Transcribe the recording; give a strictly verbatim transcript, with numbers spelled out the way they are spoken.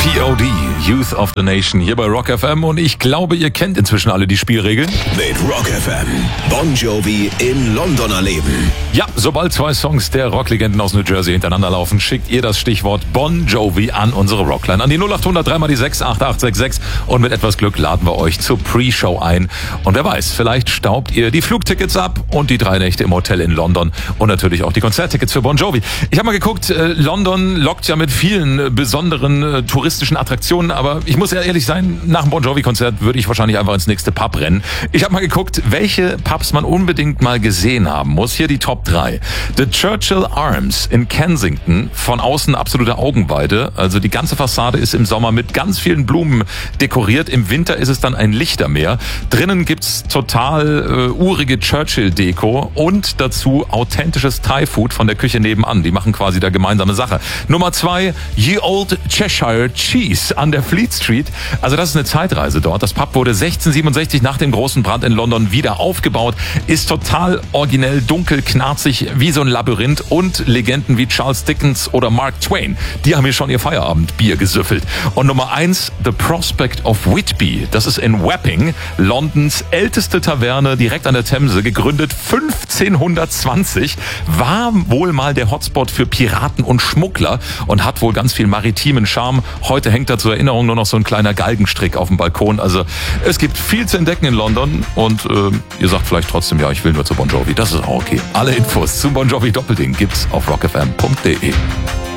P O D, Youth of the Nation, hier bei Rock F M. Und ich glaube, ihr kennt inzwischen alle die Spielregeln. Mit Rock F M, Bon Jovi in London erleben. Ja, sobald zwei Songs der Rocklegenden aus New Jersey hintereinander laufen, schickt ihr das Stichwort Bon Jovi an unsere Rockline. An die null acht hundert drei mal die sechs acht acht sechs sechs. Und mit etwas Glück laden wir euch zur Pre-Show ein. Und wer weiß, vielleicht staubt ihr die Flugtickets ab und die drei Nächte im Hotel in London. Und natürlich auch die Konzerttickets für Bon Jovi. Ich habe mal geguckt, äh, London lockt ja mit vielen äh, besonderen äh, touristischen Attraktionen. Aber ich muss ja ehrlich sein, nach dem Bon Jovi-Konzert würde ich wahrscheinlich einfach ins nächste Pub rennen. Ich habe mal geguckt, welche Pubs man unbedingt mal gesehen haben muss. Hier die Top drei. The Churchill Arms in Kensington. Von außen absolute Augenweide. Also die ganze Fassade ist im Sommer mit ganz vielen Blumen dekoriert. Im Winter ist es dann ein Lichtermeer. Drinnen gibt's total äh, urige Churchill-Deko und dazu authentisches Thai-Food von der Küche nebenan. Die machen quasi da gemeinsame Sache. Nummer zwei, Ye Old Cheshire Cheese an der Fleet Street. Also das ist eine Zeitreise dort. Das Pub wurde sechzehnhundertsiebenundsechzig nach dem großen Brand in London wieder aufgebaut. Ist total originell, dunkel, knarzig, wie so ein Labyrinth. Und Legenden wie Charles Dickens oder Mark Twain, die haben hier schon ihr Feierabendbier gesüffelt. Und Nummer eins, The Prospect of Whitby. Das ist in Wapping, Londons älteste Taverne, direkt an der Themse, gegründet fünfzehnhundertzwanzig, war wohl mal der Hotspot für Piraten und Schmuggler und hat wohl ganz viel maritimen Charme. Heute hängt da zur Erinnerung nur noch so ein kleiner Galgenstrick auf dem Balkon. Also es gibt viel zu entdecken in London und äh, ihr sagt vielleicht trotzdem, ja, ich will nur zu Bon Jovi. Das ist auch okay. Alle Infos zum Bon Jovi Doppelding gibt's auf rock f m punkt d e.